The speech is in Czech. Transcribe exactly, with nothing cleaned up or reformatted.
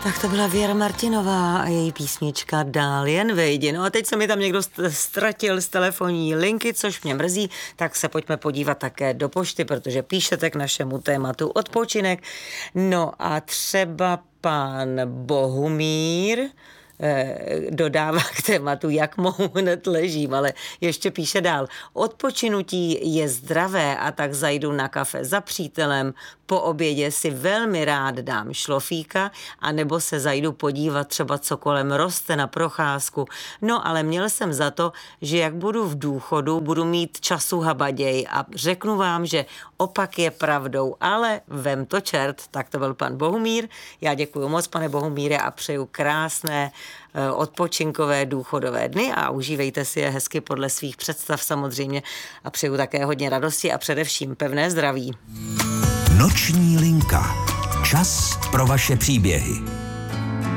Tak to byla Věra Martinová a její písnička Dál jen vejdi. No a teď se mi tam někdo ztratil z telefonní linky, což mě mrzí, tak se pojďme podívat také do pošty, protože píšete k našemu tématu odpočinek. No a třeba pan Bohumír dodává k tématu, jak mohu hned ležím, ale ještě píše dál. Odpočinutí je zdravé a tak zajdu na kafe za přítelem, po obědě si velmi rád dám šlofíka, anebo se zajdu podívat třeba, co kolem roste na procházku. No ale měl jsem za to, že jak budu v důchodu, budu mít času habaděj a řeknu vám, že opak je pravdou, ale vem to čert. Tak to byl pan Bohumír. Já děkuji moc, pane Bohumíre, a přeju krásné odpočinkové důchodové dny a užívejte si je hezky podle svých představ samozřejmě a přeju také hodně radosti a především pevné zdraví. Noční linka. Čas pro vaše příběhy.